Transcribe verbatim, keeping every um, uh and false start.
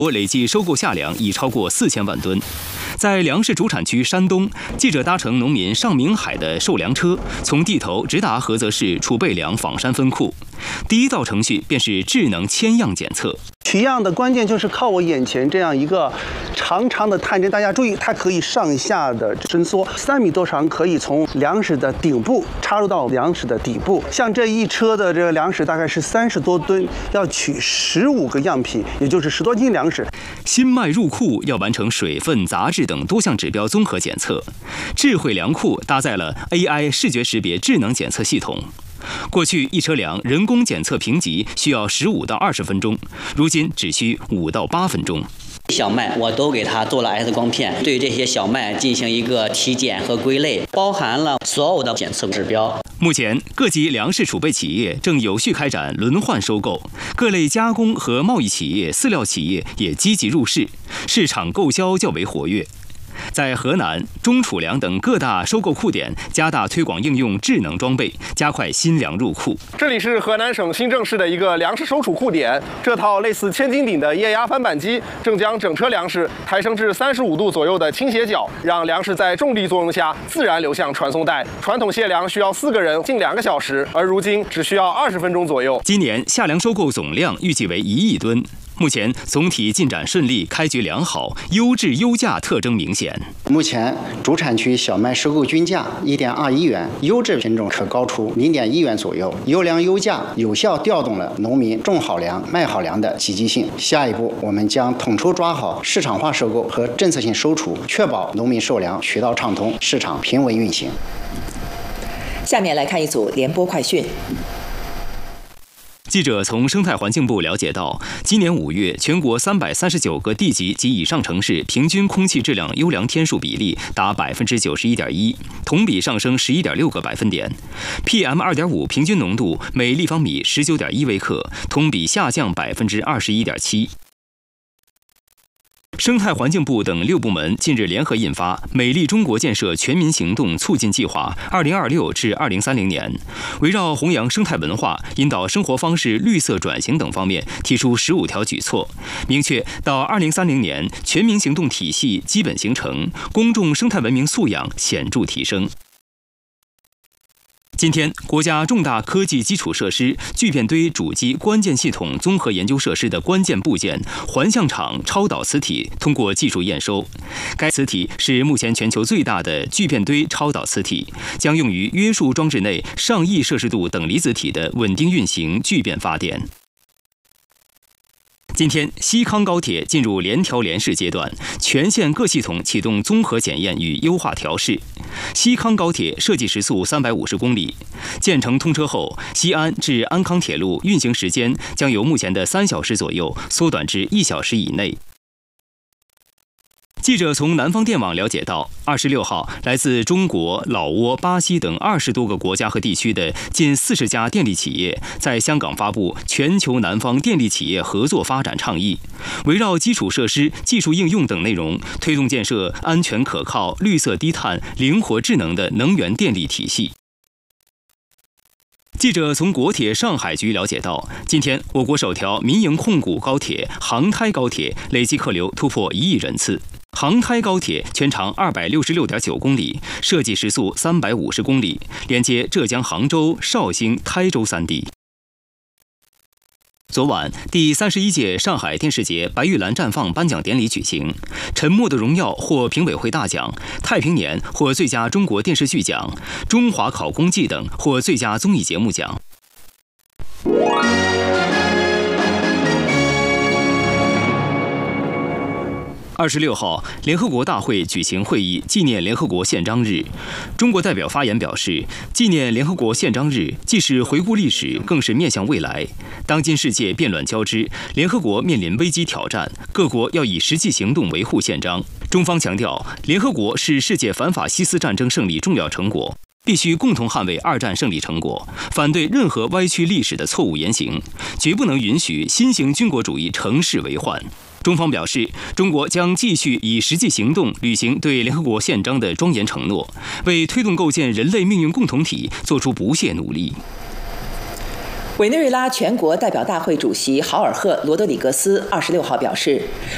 累计收购夏粮已超过四千万吨。在粮食主产区山东，记者搭乘农民尚明海的售粮车，从地头直达菏泽市储备粮仿山分库。第一道程序便是智能签样检测。 取样的关键就是靠我眼前这样一个长长的探针，大家注意，它可以上下的伸缩，三米多长，可以从粮食的顶部插入到粮食的底部。像这一车的这个粮食大概是三十多吨，要取十五个样品，也就是十多斤粮食。 新麦入库要完成水分、杂质等多项指标综合检测。智慧粮库搭载了 A I 视觉识别智能检测系统。过去一车粮人工检测评级需要十五到二十分钟，如今只需五到八分钟。 小麦我都给它做了 X 光片，对这些小麦进行一个体检和归类，包含了所有的检测指标。 目前，各级粮食储备企业正有序开展轮换收购，各类加工和贸易企业、饲料企业也积极入市，市场购销较为活跃。在河南、中储粮等各大收购库点加大推广应用智能装备，加快新粮入库。 这里是河南省新郑市的一个粮食收储库点，这套类似千斤顶的液压翻板机正将整车粮食抬升至三十五度左右的倾斜角，让粮食在重力作用下自然流向传送带。传统卸粮需要四个人近两个小时，而如今只需要二十分钟左右。 今年夏粮收购总量预计为一亿吨。目前总体进展顺利，开局良好，优质优价特征明显。 目前主产区小麦收购均价一点二一元，优质品种可高出零点一元左右。优粮优价有效调动了农民种好粮、卖好粮的积极性。下一步，我们将统筹抓好市场化收购和政策性收储，确保农民售粮渠道畅通，市场平稳运行。 下面来看一组联播快讯。 记者从生态环境部了解到，今年五月，全国三百三十九个地级及以上城市平均空气质量优良天数比例达百分之九十一点一，同比上升十一点六个百分点。P M 二点五 平均浓度每立方米十九点一微克，同比下降百分之二十一点七。生态环境部等六部门近日联合印发《美丽中国建设全民行动促进计划（二零二六至二零三零年）》，围绕弘扬生态文化、引导生活方式绿色转型等方面提出十五条举措，明确到二零三零年全民行动体系基本形成，公众生态文明素养显著提升。今天，国家重大科技基础设施聚变堆主机关键系统综合研究设施的关键部件环象场超导磁体通过技术验收。该磁体是目前全球最大的聚变堆超导磁体，将用于约束装置内上亿摄氏度等离子体的稳定运行聚变发电。今天，西康高铁进入联调联试阶段，全线各系统启动综合检验与优化调试。西康高铁设计时速三百五十公里，建成通车后，西安至安康铁路运行时间将由目前的三小时左右缩短至一小时以内。记者从南方电网了解到，二十六号，来自中国、老挝、巴西等二十多个国家和地区的近四十家电力企业在香港发布全球南方电力企业合作发展倡议，围绕基础设施、技术应用等内容，推动建设安全可靠、绿色低碳、灵活智能的能源电力体系。记者从国铁上海局了解到，今天我国首条民营控股高铁杭台高铁累计客流突破一亿人次。杭台高铁全长二百六十六点九公里，设计时速三百五十公里，连接浙江杭州、绍兴、台州三地。昨晚，第三十一届上海电视节白玉兰绽放颁奖典礼举行，《沉默的荣耀》获评委会大奖，《太平年》获最佳中国电视剧奖，《中华考公记》等获最佳综艺节目奖。二十六号，联合国大会举行会议，纪念联合国宪章日。中国代表发言表示，纪念联合国宪章日既是回顾历史，更是面向未来。当今世界变乱交织，联合国面临危机挑战，各国要以实际行动维护宪章。中方强调，联合国是世界反法西斯战争胜利重要成果，必须共同捍卫二战胜利成果，反对任何歪曲历史的错误言行，绝不能允许新型军国主义乘势为患。中方表示，中国将继续以实际行动履行对联合国宪章的庄严承诺，为推动构建人类命运共同体做出不懈努力。 委内瑞拉全国代表大会主席豪尔赫·罗德里格斯二十六号表示，